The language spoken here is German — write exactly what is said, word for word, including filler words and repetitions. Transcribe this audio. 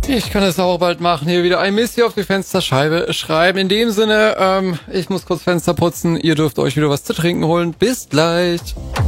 Ich kann es auch bald machen. Hier wieder ein Mist hier auf die Fensterscheibe schreiben. In dem Sinne, ähm, ich muss kurz Fenster putzen. Ihr dürft euch wieder was zu trinken holen. Bis gleich.